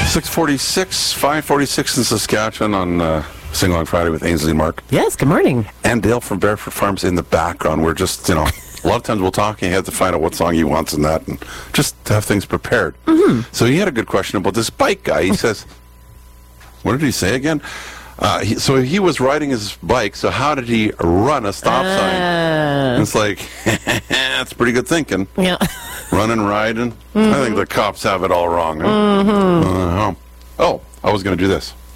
6:46, 5:46 in Saskatchewan on Sing Along Friday with Ainsley and Mark. Yes, good morning. And Dale from Barefoot Farms in the background. We're just, a lot of times we'll talk and you have to find out what song he wants and that, and just have things prepared. Mm-hmm. So he had a good question about this bike guy. He says, what did he say again? So he was riding his bike, so how did he run a stop sign? And it's like, that's pretty good thinking. Yeah. Running, riding. Mm-hmm. I think the cops have it all wrong. Huh? Mm-hmm. I was going to do this.